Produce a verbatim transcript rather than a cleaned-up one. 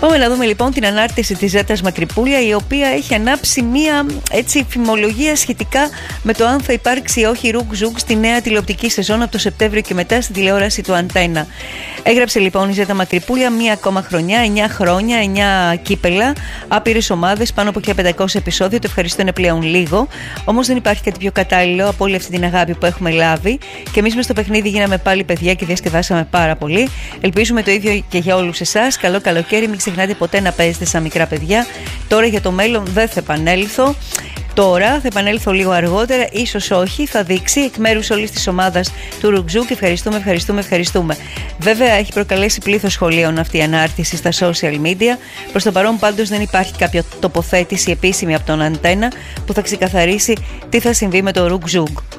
Πάμε να δούμε λοιπόν την ανάρτηση της Ζέτας Μακρυπούλια, η οποία έχει ανάψει μία έτσι φημολογία σχετικά με το αν θα υπάρξει ή όχι ρουκ ζουκ στη νέα τηλεοπτική σεζόν από το Σεπτέμβριο και μετά στην τηλεόραση του Αντένα. Έγραψε λοιπόν η Ζέτα Μακρυπούλια μία ακόμα χρονιά, εννιά χρόνια, εννιά κύπελα, άπειρες ομάδες, πάνω από χίλια πεντακόσια επεισόδια. Το ευχαριστώ είναι πλέον λίγο. Όμως δεν υπάρχει κάτι πιο κατάλληλο από όλη αυτή την αγάπη που έχουμε λάβει. Και εμείς μες στο παιχνίδι γίναμε πάλι παιδιά και διασκεδάσαμε πάρα πολύ. Ελπίζουμε το ίδιο και για όλους εσάς. Καλό καλοκαίρι, μην ξεχνάτε ποτέ να παίζετε σαν μικρά παιδιά. Τώρα για το μέλλον δεν θα επανέλθω. Τώρα θα επανέλθω λίγο αργότερα, ίσως όχι, θα δείξει εκ μέρους όλης της ομάδας του Ρουκζούκ. Ευχαριστούμε, ευχαριστούμε, ευχαριστούμε. Βέβαια, έχει προκαλέσει πλήθος σχολείων αυτή η ανάρτηση στα social media. Προς το παρόν, πάντως, δεν υπάρχει κάποια τοποθέτηση επίσημη από τον Αντένα που θα ξεκαθαρίσει τι θα συμβεί με το Ρουκζούκ.